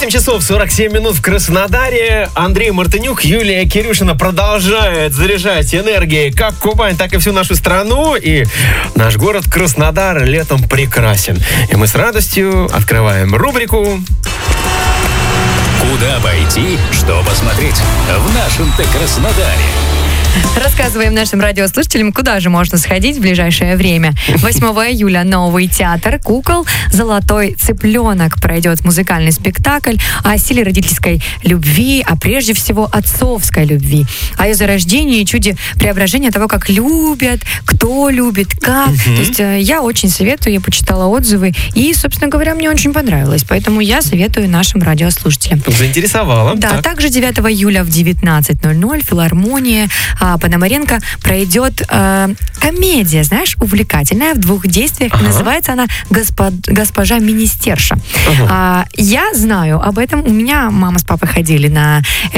8 часов 47 минут в Краснодаре. Андрей Мартынюк, Юлия Кирюшина продолжает заряжать энергией как Кубань, так и всю нашу страну. И наш город Краснодар летом прекрасен. И мы с радостью открываем рубрику «Куда пойти, что посмотреть» в нашем-то Краснодаре. Рассказываем нашим радиослушателям, куда же можно сходить в ближайшее время. 8 июля новый театр кукол «Золотой цыпленок» пройдет музыкальный спектакль о силе родительской любви, а прежде всего отцовской любви, о ее зарождении и чуде преображения того, как любят, кто любит, как. То есть я очень советую, я почитала отзывы, и, собственно говоря, мне очень понравилось, поэтому я советую нашим радиослушателям. Заинтересовало. Да, так. Также 9 июля в 19:00 филармония Пономаренко пройдет комедия, знаешь, увлекательная, в 2 действиях. Называется она «Госпожа министерша». Я знаю об этом. У меня мама с папой ходили на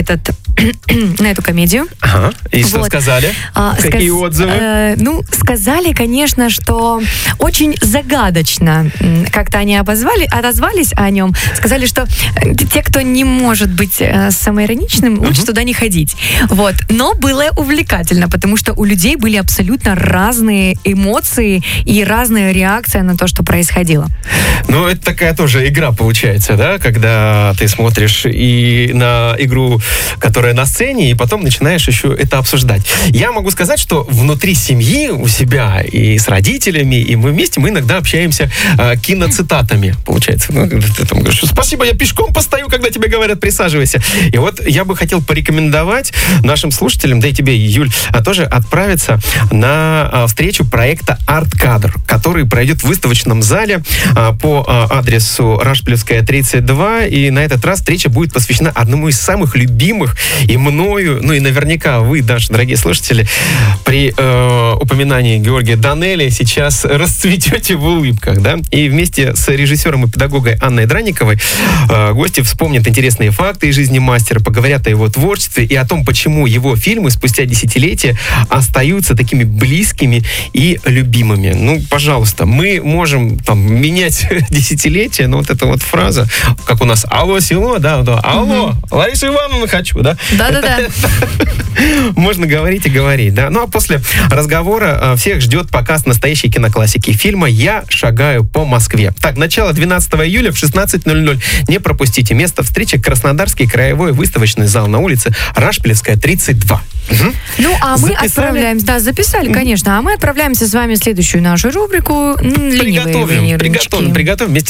эту комедию. И что сказали? Какие отзывы? Сказали, конечно, что очень загадочно как-то они отозвались о нем. Сказали, что те, кто не может быть самоироничным, лучше туда не ходить. Вот. Но было увлекательно, потому что у людей были абсолютно разные эмоции и разная реакция на то, что происходило. Ну, это такая тоже игра получается, да, когда ты смотришь и на игру, которая на сцене, и потом начинаешь еще это обсуждать. Я могу сказать, что внутри семьи у себя и с родителями, и мы вместе, мы иногда общаемся киноцитатами, получается. Ну, ты там говоришь: спасибо, я пешком постою, когда тебе говорят присаживайся. И вот я бы хотел порекомендовать нашим слушателям, да и тебе, Юль, тоже отправиться на встречу проекта «Арт-кадр», который пройдет в выставочном зале по адресу Рашпилевская, 32. И на этот раз встреча будет посвящена одному из самых любимых и мною, ну и наверняка вы, наши дорогие слушатели, при упоминании Георгия Данелия сейчас расцветете в улыбках, да? И вместе с режиссером и педагогом Анной Дранниковой гости вспомнят интересные факты из жизни мастера, поговорят о его творчестве и о том, почему его фильмы спустя десятилетия остаются такими близкими и любимыми. Ну, пожалуйста, мы можем там менять десятилетия, но вот эта вот фраза, как у нас «Алло, село», да, «Алло, Лариса Ивановна хочу», да? Да-да-да. Можно говорить и говорить, да. Ну, а после разговора всех ждет показ настоящей киноклассики фильма «Я шагаю по Москве». Так, начало 12 июля в 16:00. Не пропустите. Место встречи — Краснодарский краевой выставочный зал на улице Рашпилевская, 32. Ну, а мы отправляемся... Да, записали, конечно. А мы отправляемся с вами в следующую нашу рубрику. Приготовим вместе